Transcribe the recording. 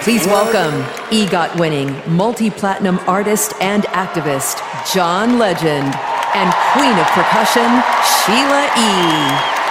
Please welcome EGOT-winning multi-platinum artist and activist, John Legend, and Queen of Percussion, Sheila E.